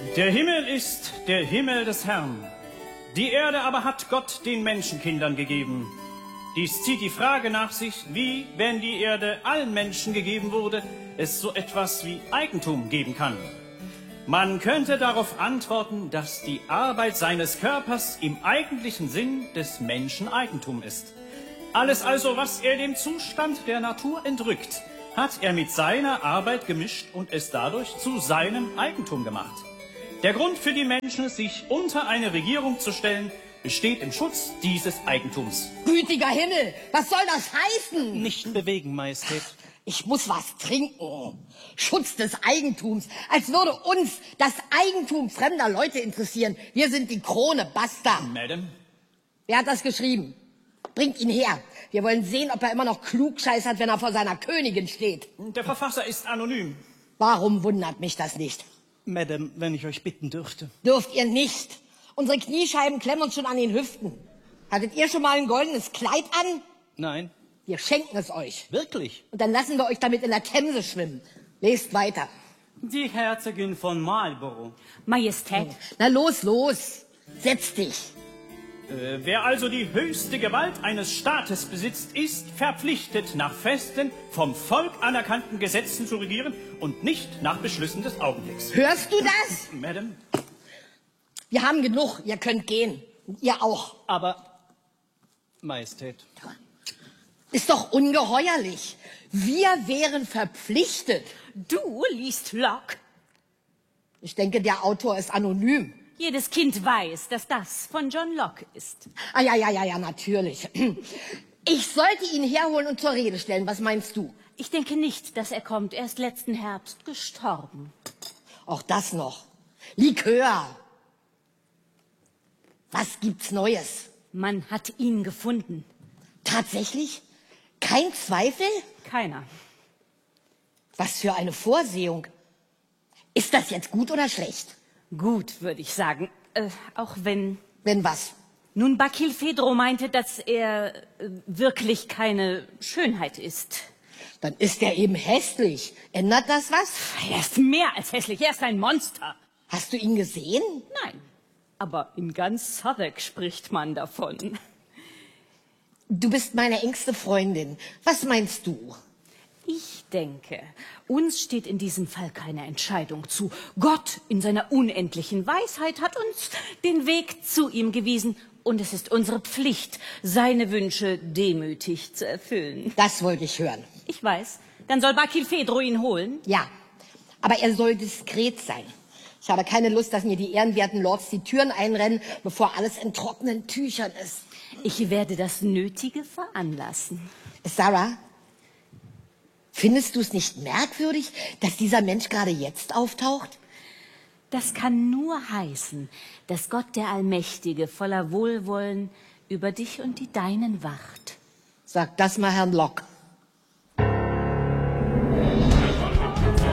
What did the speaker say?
Der Himmel ist der Himmel des Herrn. Die Erde aber hat Gott den Menschenkindern gegeben. Dies zieht die Frage nach sich, wie, wenn die Erde allen Menschen gegeben wurde, es so etwas wie Eigentum geben kann. Man könnte darauf antworten, dass die Arbeit seines Körpers im eigentlichen Sinn des Menschen Eigentum ist. Alles also, was er dem Zustand der Natur entrückt, hat er mit seiner Arbeit gemischt und es dadurch zu seinem Eigentum gemacht. Der Grund für die Menschen, sich unter eine Regierung zu stellen, besteht im Schutz dieses Eigentums. Gütiger Himmel, was soll das heißen? Nicht bewegen, Majestät. Ich muss was trinken. Schutz des Eigentums. Als würde uns das Eigentum fremder Leute interessieren. Wir sind die Krone, basta. Madame? Wer hat das geschrieben? Bringt ihn her. Wir wollen sehen, ob er immer noch Klugscheiß hat, wenn er vor seiner Königin steht. Der Verfasser ist anonym. Warum wundert mich das nicht? Madame, wenn ich euch bitten dürfte. Dürft ihr nicht. Unsere Kniescheiben klemmen uns schon an den Hüften. Hattet ihr schon mal ein goldenes Kleid an? Nein. Wir schenken es euch. Wirklich? Und dann lassen wir euch damit in der Themse schwimmen. Lest weiter. Die Herzogin von Marlborough. Majestät. Na los, los. Setz dich. Wer also die höchste Gewalt eines Staates besitzt, ist verpflichtet, nach festen, vom Volk anerkannten Gesetzen zu regieren und nicht nach Beschlüssen des Augenblicks. Hörst du das? Madame? Wir haben genug. Ihr könnt gehen. Und ihr auch. Aber, Majestät. Ist doch ungeheuerlich. Wir wären verpflichtet. Du liest Locke. Ich denke, der Autor ist anonym. Jedes Kind weiß, dass das von John Locke ist. Ah, ja, natürlich. Ich sollte ihn herholen und zur Rede stellen. Was meinst du? Ich denke nicht, dass er kommt. Er ist letzten Herbst gestorben. Auch das noch. Likör. Was gibt's Neues? Man hat ihn gefunden. Tatsächlich? Kein Zweifel? Keiner. Was für eine Vorsehung. Ist das jetzt gut oder schlecht? Gut, würde ich sagen. Auch wenn... Wenn was? Nun, Barkilphedro meinte, dass er wirklich keine Schönheit ist. Dann ist er eben hässlich. Ändert das was? Er ist mehr als hässlich. Er ist ein Monster. Hast du ihn gesehen? Nein. Aber in ganz Southwark spricht man davon. Du bist meine engste Freundin. Was meinst du? Ich denke, uns steht in diesem Fall keine Entscheidung zu. Gott in seiner unendlichen Weisheit hat uns den Weg zu ihm gewiesen. Und es ist unsere Pflicht, seine Wünsche demütig zu erfüllen. Das wollte ich hören. Ich weiß. Dann soll Barkilphedro ihn holen? Ja, aber er soll diskret sein. Ich habe keine Lust, dass mir die ehrenwerten Lords die Türen einrennen, bevor alles in trockenen Tüchern ist. Ich werde das Nötige veranlassen. Sarah, findest du es nicht merkwürdig, dass dieser Mensch gerade jetzt auftaucht? Das kann nur heißen, dass Gott der Allmächtige voller Wohlwollen über dich und die Deinen wacht. Sag das mal Herrn Locke.